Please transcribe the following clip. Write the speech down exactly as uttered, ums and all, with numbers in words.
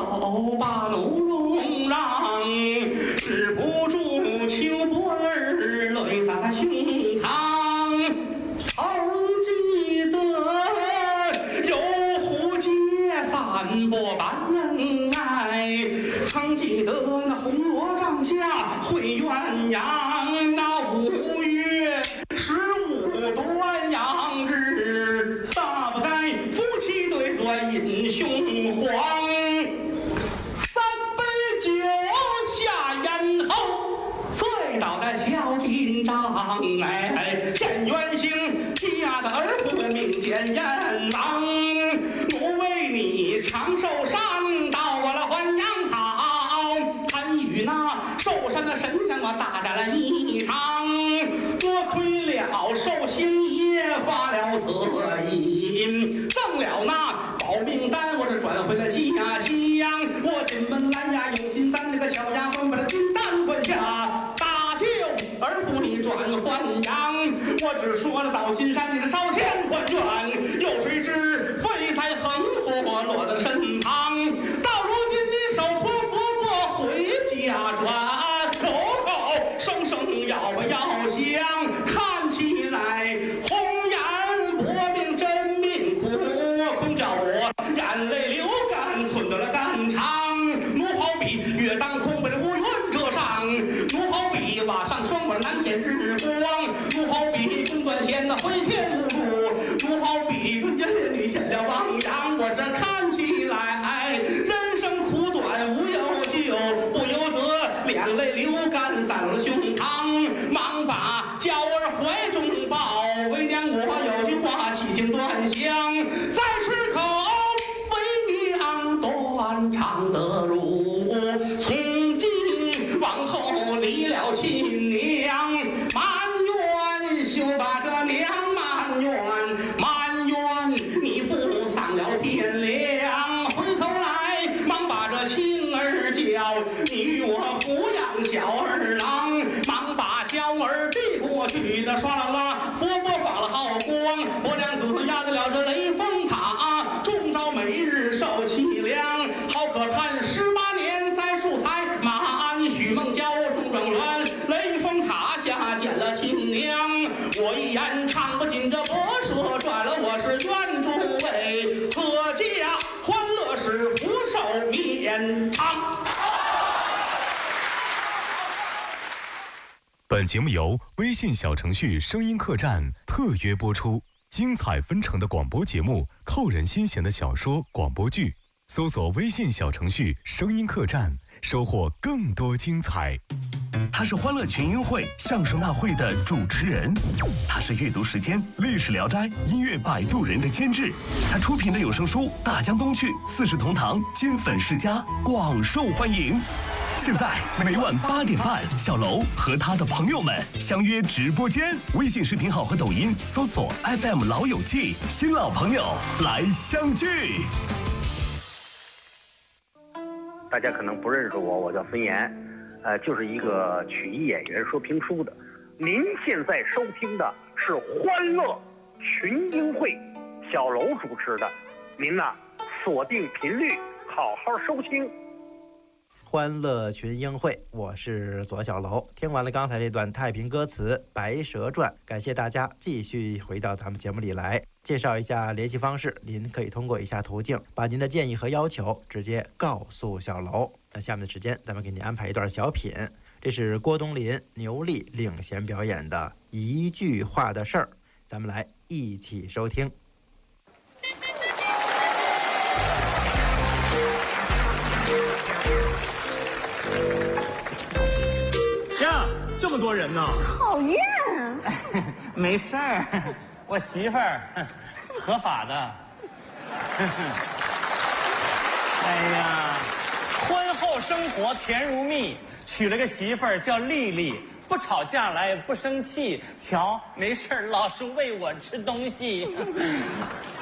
手把怒容让，止不住秋波儿泪洒胸膛。曾记得有胡街三波般恩爱，曾记得那红罗帐下会鸳鸯，那五月十五端阳日，大不该夫妻对坐饮雄黄。三杯酒下咽后，醉倒在敲金帐。哎，见原形家的儿妇命贱阎王，我为你长寿山到我了还阳草，还与那寿山的神仙我大战了一场。多亏了寿星爷发了恻隐，赠了那保命丹，我是转回了家乡。我进门来呀，有金丹那个小丫鬟把这金丹换下，大舅儿妇你转还阳。我只说了到金山你的烧钱还愿，又谁知废材横祸落在身旁。到如今你手托佛钵回家转，口口声声要我要香，看起来红颜薄命真命苦，空叫我眼泪流干寸断了肝肠。奴好比月当空被这乌云遮上，奴好比瓦上霜管难见日光，奴好比中断弦那回天无路，奴好比人间女显了汪洋。我这看起来人生苦短无有救，不由得两泪流干散了胸膛，忙把娇儿怀中抱，为娘我有句话细听端详，再吃口为娘断肠的路，从今往后离了亲娘，埋怨休把这娘埋怨，埋怨你父丧了天良，回头来忙把这青儿叫，你与我抚养小儿郎，忙把娇儿递过去的刷了啦，佛钵放了好光，我娘子压得了这雷峰塔，终朝每日受凄凉，好可叹十八年栽树材，马鞍许梦娇中状元，雷峰塔下见了亲娘，我一言唱不尽这博舍传了，我是愿诸位阖家欢乐是福寿绵长。 本节目由微信小程序声音客栈特约播出，精彩纷呈的广播节目，扣人心弦的小说广播剧，搜索微信小程序声音客栈，收获更多精彩。 他是欢乐群英会相声大会的主持人，他是阅读时间历史聊斋音乐摆渡人的监制，他出品的有声书《大江东去》四世同堂金粉世家广受欢迎。现在每晚八点半，小楼和他的朋友们相约直播间，微信视频号和抖音搜索 F M 老友记，新老朋友来相聚。 大家可能不认识我，我叫孙岩，呃，就是一个曲艺演员，说评书的。您现在收听的是《欢乐群英会》，小楼主持的，您呐锁定频率，好好收听。 欢乐群英会，我是左小楼。听完了刚才这段太平歌词《白蛇传》，感谢大家继续回到咱们节目里来。介绍一下联系方式，您可以通过以下途径把您的建议和要求直接告诉小楼。那下面的时间咱们给您安排一段小品，这是郭冬临、牛莉领衔表演的一句话的事儿，咱们来一起收听。 呀，这么多人呢！ 讨厌！ 没事儿，我媳妇儿合法的。哎呀，婚后生活甜如蜜，娶了个媳妇儿叫丽丽，不吵架来不生气。瞧，没事儿老是喂我吃东西。